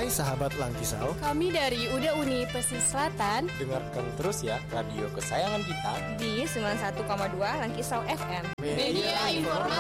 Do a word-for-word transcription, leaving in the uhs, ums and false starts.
Hai sahabat Langkisau, kami dari U D Uni Pesisir Selatan. Dengarkan terus ya radio kesayangan kita di sembilan puluh satu koma dua Langkisau F M. Media informasi.